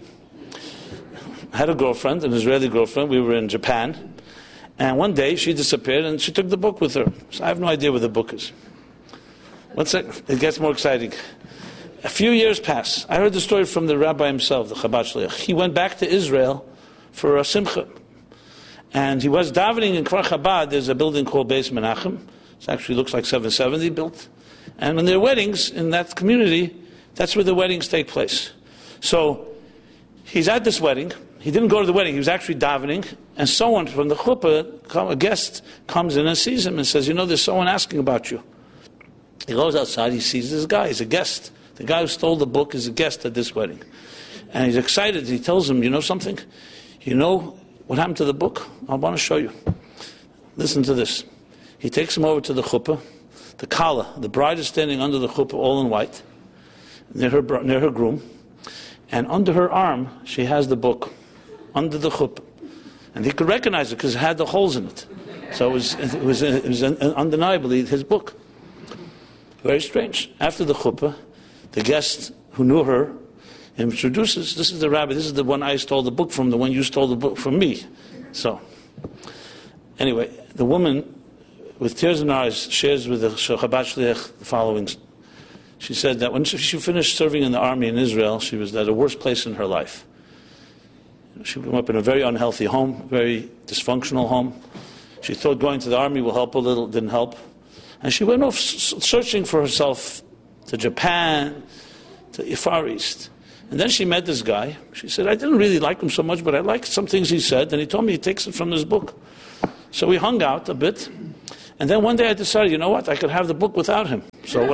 I had a girlfriend, an Israeli girlfriend. We were in Japan. And one day she disappeared and she took the book with her. So I have no idea where the book is. One second, it gets more exciting. A few years pass. I heard the story from the rabbi himself, the Chabad shliach. He went back to Israel for a simcha. And he was davening in Kfar Chabad. There's a building called Beis Menachem. It actually looks like 770 built. And when there are weddings in that community, that's where the weddings take place. So he's at this wedding. He didn't go to the wedding. He was actually davening. And someone from the chuppah, a guest, comes in and sees him and says, there's someone asking about you. He goes outside. He sees this guy. He's a guest. The guy who stole the book is a guest at this wedding. And he's excited. He tells him, you know something? You know what happened to the book? I want to show you. Listen to this. He takes him over to the chuppah. The kala, the bride is standing under the chuppah, all in white, near her groom. And under her arm, she has the book, under the chuppah. And he could recognize it because it had the holes in it. So it was undeniably his book. Very strange. After the chuppah, the guest who knew her introduces, this is the rabbi, this is the one I stole the book from, the one you stole the book from me. So, anyway, the woman, with tears in her eyes, shares with the Chabad shliach the following. She said that when she finished serving in the army in Israel, she was at the worst place in her life. She grew up in a very unhealthy home, very dysfunctional home. She thought going to the army will help a little, didn't help. And she went off searching for herself to Japan, to Far East. And then she met this guy. She said, I didn't really like him so much, but I liked some things he said. And he told me he takes it from this book. So we hung out a bit. And then one day I decided, you know what, I could have the book without him. So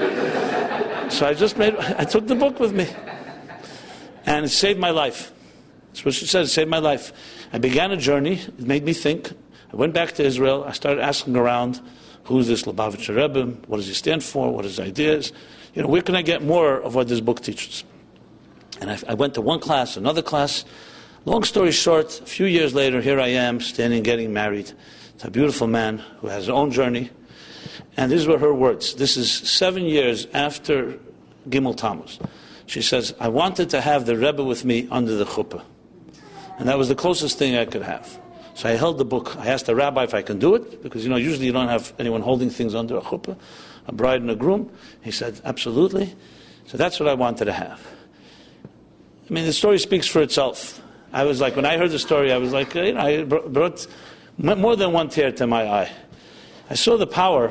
I took the book with me. And it saved my life. That's what she said, it saved my life. I began a journey. It made me think. I went back to Israel. I started asking around, who's this Lubavitcher Rebbe? What does he stand for? What are his ideas? Where can I get more of what this book teaches? And I went to one class, another class. Long story short, a few years later, here I am, standing, getting married to a beautiful man who has his own journey. And these were her words. This is 7 years after Gimel Tammuz. She says, I wanted to have the Rebbe with me under the chuppah. And that was the closest thing I could have. So I held the book. I asked the rabbi if I can do it, because usually you don't have anyone holding things under a chuppah, a bride and a groom. He said, absolutely. So that's what I wanted to have. I mean, the story speaks for itself. I was like, when I heard the story, I was like, I brought more than one tear to my eye. I saw the power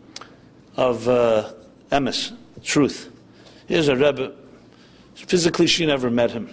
of emes, truth. Here's a Rebbe. Physically, she never met him.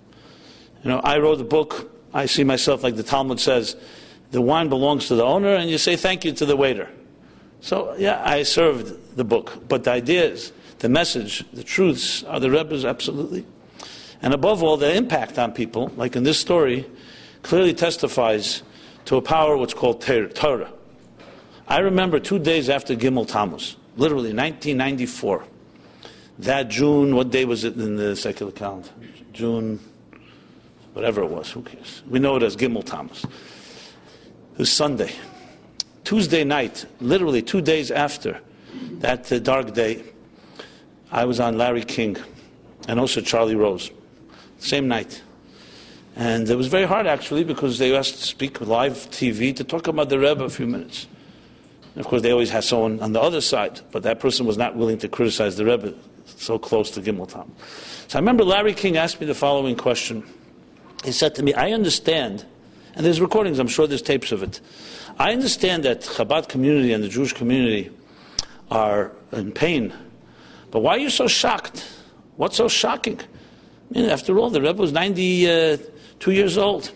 I wrote the book. I see myself, like the Talmud says, the wine belongs to the owner, and you say thank you to the waiter. So, yeah, I served the book. But the ideas, the message, the truths are the Rebbe's, absolutely. And above all, the impact on people, like in this story, clearly testifies to a power what's called Torah. I remember 2 days after Gimel Tammuz, literally 1994, that June, what day was it in the secular calendar? June, whatever it was, who cares? We know it as Gimel Tammuz. It was Sunday. Tuesday night, literally 2 days after that dark day, I was on Larry King and also Charlie Rose. Same night. And it was very hard, actually, because they asked to speak live TV to talk about the Rebbe a few minutes. And of course, they always had someone on the other side, but that person was not willing to criticize the Rebbe so close to Gimel Tammuz. So I remember Larry King asked me the following question. He said to me, I understand, and there's recordings, I'm sure there's tapes of it. I understand that Chabad community and the Jewish community are in pain, but why are you so shocked? What's so shocking? I mean, after all, the Rebbe was 92 years old.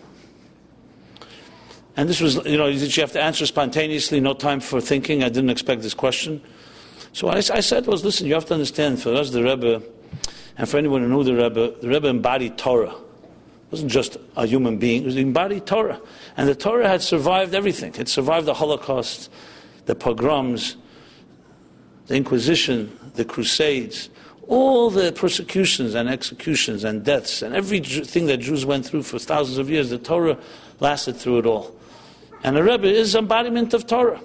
And this was, you have to answer spontaneously, no time for thinking. I didn't expect this question. So what I said was, listen, you have to understand, for us, the Rebbe, and for anyone who knew the Rebbe embodied Torah. It wasn't just a human being, it was embodied Torah. And the Torah had survived everything. It survived the Holocaust, the pogroms, the Inquisition, the Crusades, all the persecutions and executions and deaths and everything that Jews went through for thousands of years. The Torah lasted through it all. And the Rebbe is embodiment of Torah.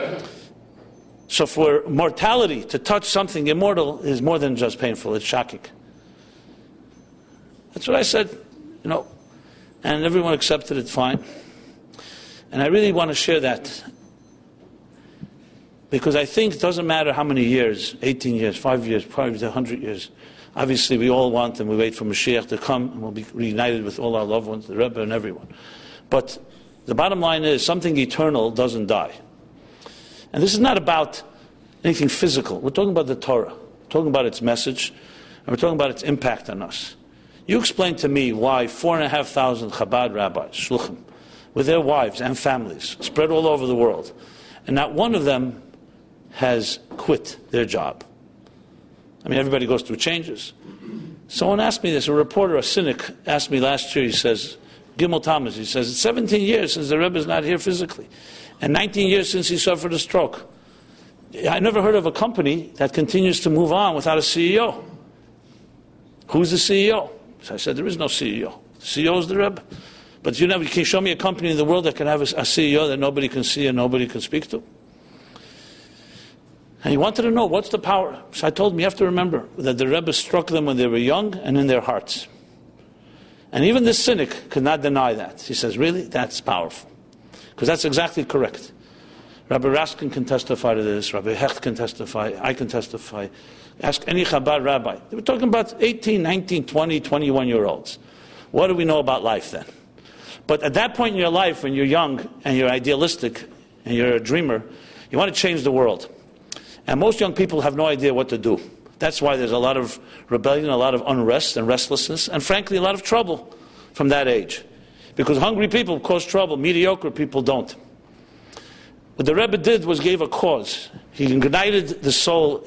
So for mortality to touch something immortal is more than just painful, it's shocking. That's what I said, and everyone accepted it fine. And I really want to share that, because I think it doesn't matter how many years, 18 years, 5 years, probably 100 years. Obviously, we all want and we wait for Mashiach to come, and we'll be reunited with all our loved ones, the Rebbe and everyone. But the bottom line is, something eternal doesn't die. And this is not about anything physical. We're talking about the Torah. We're talking about its message, and we're talking about its impact on us. You explain to me why 4,500 Chabad rabbis, shluchim, with their wives and families, spread all over the world, and not one of them has quit their job. I mean, everybody goes through changes. Someone asked me this, a reporter, a cynic, asked me last year, he says, Gimel Tammuz, he says, it's 17 years since the Rebbe is not here physically, and 19 years since he suffered a stroke. I never heard of a company that continues to move on without a CEO. Who's the CEO? So I said, there is no CEO. The CEO is the Rebbe. But you can show me a company in the world that can have a CEO that nobody can see and nobody can speak to. And he wanted to know, what's the power? So I told him, you have to remember that the Rebbe struck them when they were young and in their hearts. And even this cynic could not deny that. He says, really? That's powerful. Because that's exactly correct. Rabbi Raskin can testify to this, Rabbi Hecht can testify, I can testify. Ask any Chabad rabbi. They were talking about 18, 19, 20, 21-year-olds. What do we know about life then? But at that point in your life, when you're young and you're idealistic and you're a dreamer, you want to change the world. And most young people have no idea what to do. That's why there's a lot of rebellion, a lot of unrest and restlessness, and frankly, a lot of trouble from that age. Because hungry people cause trouble, mediocre people don't. What the Rebbe did was gave a cause. He ignited the soul